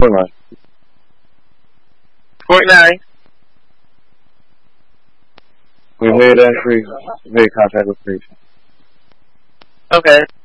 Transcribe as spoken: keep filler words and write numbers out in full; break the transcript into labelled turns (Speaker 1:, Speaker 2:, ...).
Speaker 1: Fortnite.
Speaker 2: Fortnite.
Speaker 1: We made that free. We made contact with free.
Speaker 2: Okay.